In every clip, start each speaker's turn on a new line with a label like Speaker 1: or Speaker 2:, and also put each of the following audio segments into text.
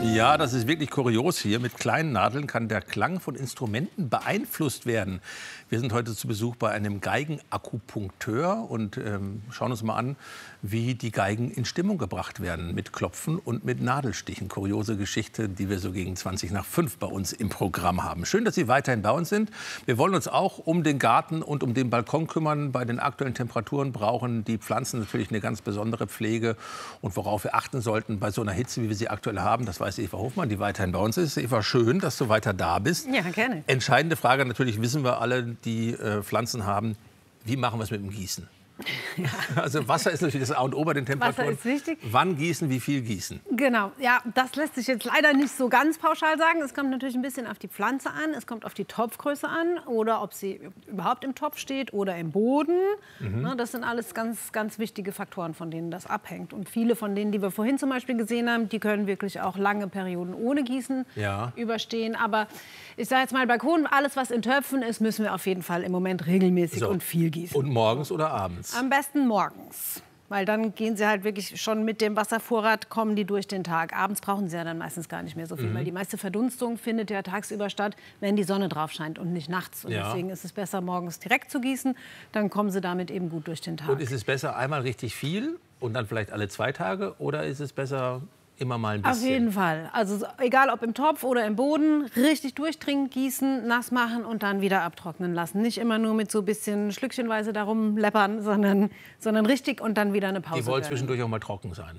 Speaker 1: Ja, das ist wirklich kurios hier. Mit kleinen Nadeln kann der Klang von Instrumenten beeinflusst werden. Wir sind heute zu Besuch bei einem Geigenakupunkteur und schauen uns mal an, wie die Geigen in Stimmung gebracht werden. Mit Klopfen und mit Nadelstichen. Kuriose Geschichte, die wir so gegen 5:20 bei uns im Programm haben. Schön, dass Sie weiterhin bei uns sind. Wir wollen uns auch um den Garten und um den Balkon kümmern. Bei den aktuellen Temperaturen brauchen die Pflanzen natürlich eine ganz besondere Pflege. Und worauf wir achten sollten bei so einer Hitze, wie wir sie aktuell haben, das weiß Eva Hofmann, die weiterhin bei uns ist. Eva, schön, dass du weiter da bist.
Speaker 2: Ja, gerne.
Speaker 1: Entscheidende Frage, natürlich wissen wir alle, die Pflanzen haben, wie machen wir es mit dem Gießen? Ja. Also Wasser ist natürlich das A und O bei den Temperaturen.
Speaker 2: Wasser ist wichtig.
Speaker 1: Wann gießen, wie viel gießen?
Speaker 2: Genau, ja, das lässt sich jetzt leider nicht so ganz pauschal sagen. Es kommt natürlich ein bisschen auf die Pflanze an, es kommt auf die Topfgröße an oder ob sie überhaupt im Topf steht oder im Boden. Ne, das sind alles ganz, ganz wichtige Faktoren, von denen das abhängt. Und viele von denen, die wir vorhin zum Beispiel gesehen haben, die können wirklich auch lange Perioden ohne Gießen überstehen. Aber ich sage jetzt mal, Balkon, alles was in Töpfen ist, müssen wir auf jeden Fall im Moment regelmäßig und viel gießen.
Speaker 1: Und morgens oder abends?
Speaker 2: Am besten morgens, weil dann gehen sie halt wirklich schon mit dem Wasservorrat, kommen die durch den Tag. Abends brauchen sie ja dann meistens gar nicht mehr so viel, weil die meiste Verdunstung findet ja tagsüber statt, wenn die Sonne drauf scheint und nicht nachts. Und deswegen ist es besser, morgens direkt zu gießen, dann kommen sie damit eben gut durch den Tag.
Speaker 1: Und ist es besser, einmal richtig viel und dann vielleicht alle 2 Tage, oder ist es besser immer mal ein bisschen?
Speaker 2: Auf jeden Fall. Also egal ob im Topf oder im Boden, richtig durchdringend gießen, nass machen und dann wieder abtrocknen lassen. Nicht immer nur mit so ein bisschen schlückchenweise darum läppern, sondern richtig und dann wieder eine Pause.
Speaker 1: Die wollen zwischendurch auch mal trocken sein.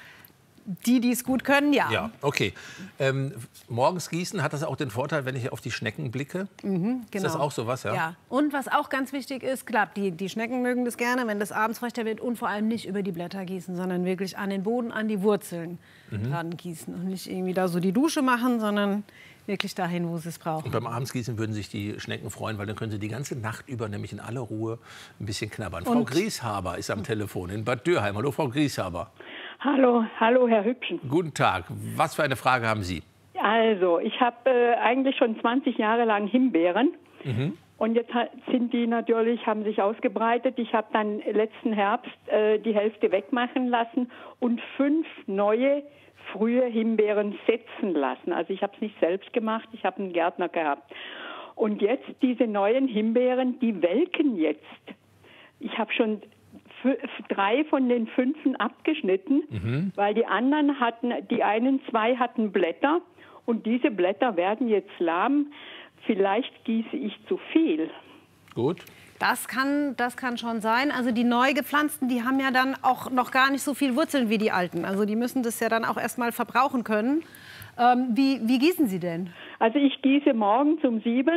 Speaker 2: Die es gut können, ja.
Speaker 1: Ja, okay. Morgens gießen, hat das auch den Vorteil, wenn ich auf die Schnecken blicke?
Speaker 2: Genau.
Speaker 1: Ist das auch so was, ja?
Speaker 2: Ja. Und was auch ganz wichtig ist, klar, die Schnecken mögen das gerne, wenn das abends feuchter wird, und vor allem nicht über die Blätter gießen, sondern wirklich an den Boden, an die Wurzeln dran gießen. Und nicht irgendwie da so die Dusche machen, sondern wirklich dahin, wo sie es brauchen.
Speaker 1: Und beim Abendsgießen würden sich die Schnecken freuen, weil dann können sie die ganze Nacht über nämlich in aller Ruhe ein bisschen knabbern. Frau Grieshaber ist am Telefon in Bad Dürheim. Hallo, Frau Grieshaber.
Speaker 3: Hallo, hallo, Herr Hübschen.
Speaker 1: Guten Tag. Was für eine Frage haben Sie?
Speaker 3: Also, ich habe eigentlich schon 20 Jahre lang Himbeeren. Und jetzt sind die natürlich, haben sich ausgebreitet. Ich habe dann letzten Herbst die Hälfte wegmachen lassen und 5 neue frühe Himbeeren setzen lassen. Also ich habe es nicht selbst gemacht, ich habe einen Gärtner gehabt. Und jetzt diese neuen Himbeeren, die welken jetzt. Ich habe schon 3 von den 5 abgeschnitten, weil die anderen die 2 hatten Blätter und diese Blätter werden jetzt lahm. Vielleicht gieße ich zu viel.
Speaker 1: Gut.
Speaker 2: Das kann schon sein. Also die neu gepflanzten, die haben ja dann auch noch gar nicht so viel Wurzeln wie die alten. Also die müssen das ja dann auch erst mal verbrauchen können. Wie gießen Sie denn? Also
Speaker 3: ich gieße morgens um 7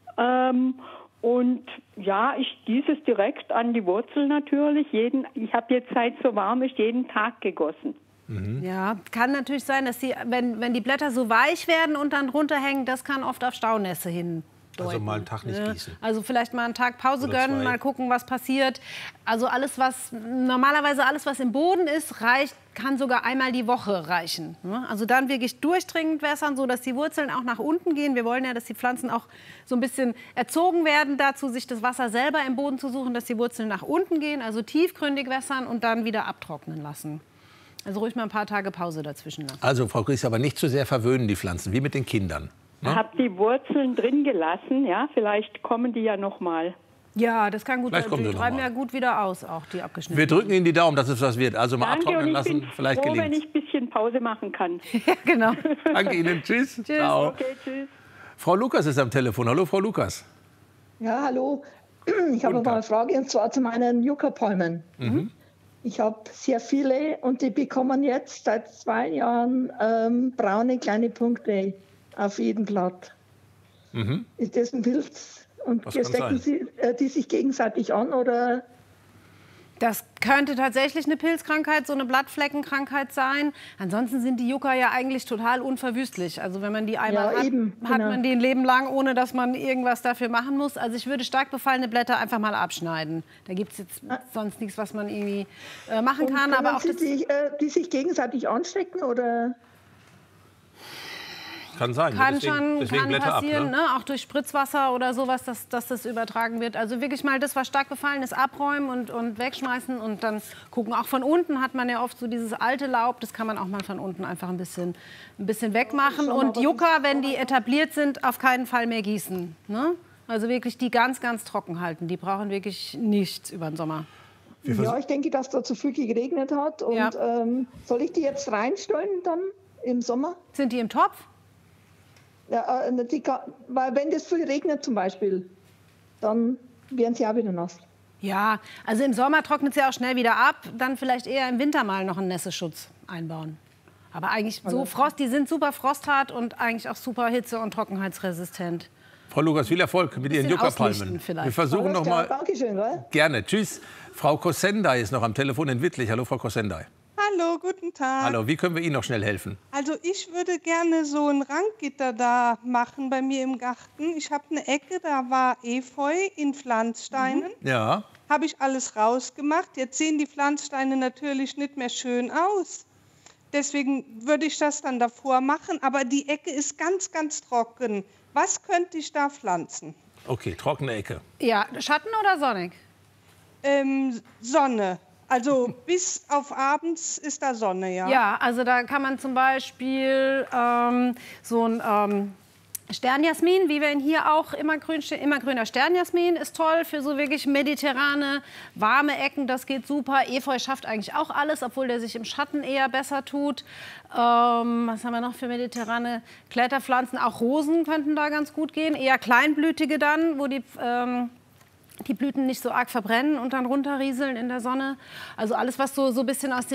Speaker 3: und ja, ich gieße es direkt an die Wurzel natürlich. Ich habe jetzt, seit es so warm ist, jeden Tag gegossen.
Speaker 2: Ja, kann natürlich sein, dass wenn die Blätter so weich werden und dann runterhängen, das kann oft auf Staunässe hin.
Speaker 1: Also mal einen Tag nicht gießen.
Speaker 2: Also vielleicht mal einen Tag Pause gönnen, mal gucken, was passiert. Also normalerweise alles, was im Boden ist, kann sogar einmal die Woche reichen. Also dann wirklich durchdringend wässern, so dass die Wurzeln auch nach unten gehen. Wir wollen ja, dass die Pflanzen auch so ein bisschen erzogen werden dazu, sich das Wasser selber im Boden zu suchen, dass die Wurzeln nach unten gehen, also tiefgründig wässern und dann wieder abtrocknen lassen. Also ruhig mal ein paar Tage Pause dazwischen lassen.
Speaker 1: Also Frau Gries, aber nicht zu sehr verwöhnen die Pflanzen, wie mit den Kindern.
Speaker 3: Ich habe die Wurzeln drin gelassen, ja, vielleicht kommen die ja noch mal.
Speaker 2: Ja, das kann gut sein. Die treiben ja gut wieder aus, auch die abgeschnittenen.
Speaker 1: Wir drücken Ihnen die Daumen, dass es was wird. Also mal abtrocknen lassen, vielleicht gelingt.
Speaker 3: Wenn ich ein bisschen Pause machen kann.
Speaker 2: Ja, genau.
Speaker 1: Danke Ihnen, tschüss.
Speaker 2: Tschüss.
Speaker 1: Ciao.
Speaker 3: Okay, tschüss.
Speaker 1: Frau Lukas ist am Telefon. Hallo, Frau Lukas.
Speaker 4: Ja, hallo. Ich habe mal eine Frage, und zwar zu meinen Yucca-Palmen. Ich habe sehr viele und die bekommen jetzt seit 2 Jahren braune kleine Punkte auf jedem Blatt. Ist das ein Pilz? Und stecken die sich gegenseitig an, oder?
Speaker 2: Das könnte tatsächlich eine Pilzkrankheit, so eine Blattfleckenkrankheit sein. Ansonsten sind die Yucca ja eigentlich total unverwüstlich. Also wenn man die einmal hat man die ein Leben lang, ohne dass man irgendwas dafür machen muss. Also ich würde stark befallene Blätter einfach mal abschneiden. Da gibt es jetzt sonst nichts, was man irgendwie machen kann. Aber auch
Speaker 4: die sich gegenseitig anstecken, oder?
Speaker 1: Kann sein.
Speaker 2: Kann
Speaker 1: deswegen Blätter
Speaker 2: passieren,
Speaker 1: ab, ne?
Speaker 2: Auch durch Spritzwasser oder sowas, dass das übertragen wird. Also wirklich mal das, was stark gefallen ist, abräumen und wegschmeißen und dann gucken. Auch von unten hat man ja oft so dieses alte Laub, das kann man auch mal von unten einfach ein bisschen wegmachen. Und Yucca, wenn die etabliert sind, auf keinen Fall mehr gießen. Ne? Also wirklich die ganz, ganz trocken halten. Die brauchen wirklich nichts über den Sommer.
Speaker 4: Ja, ich denke, dass da zu viel geregnet hat. Und
Speaker 2: Ja.
Speaker 4: Soll ich die jetzt reinstellen dann im Sommer?
Speaker 2: Sind die im Topf?
Speaker 4: Ja, weil wenn das viel regnet zum Beispiel, dann werden sie auch wieder nass.
Speaker 2: Ja, also im Sommer trocknet es ja auch schnell wieder ab. Dann vielleicht eher im Winter mal noch einen Nässeschutz einbauen. Aber eigentlich so die sind super frosthart und eigentlich auch super hitze- und trockenheitsresistent.
Speaker 1: Frau Lukas, viel Erfolg mit Ihren Yucca-Palmen. Wir versuchen noch mal.
Speaker 4: Dankeschön.
Speaker 1: Gerne. Tschüss. Frau Kossendai ist noch am Telefon in Wittlich. Hallo, Frau Kossendai.
Speaker 5: Hallo, guten Tag.
Speaker 1: Hallo, wie können wir Ihnen noch schnell helfen?
Speaker 5: Also ich würde gerne so ein Ranggitter da machen bei mir im Garten. Ich habe eine Ecke, da war Efeu in Pflanzsteinen.
Speaker 1: Ja.
Speaker 5: Habe ich alles rausgemacht. Jetzt sehen die Pflanzsteine natürlich nicht mehr schön aus. Deswegen würde ich das dann davor machen. Aber die Ecke ist ganz, ganz trocken. Was könnte ich da pflanzen?
Speaker 1: Okay, trockene Ecke.
Speaker 2: Ja, Schatten oder sonnig?
Speaker 5: Sonne. Also bis auf abends ist da Sonne, ja.
Speaker 2: Ja, also da kann man zum Beispiel so ein Sternjasmin, wie wir ihn hier auch immergrüner Sternjasmin ist toll für so wirklich mediterrane, warme Ecken. Das geht super. Efeu schafft eigentlich auch alles, obwohl der sich im Schatten eher besser tut. Was haben wir noch für mediterrane Kletterpflanzen? Auch Rosen könnten da ganz gut gehen. Eher kleinblütige dann, wo die Blüten nicht so arg verbrennen und dann runterrieseln in der Sonne. Also alles, was so ein bisschen aus dem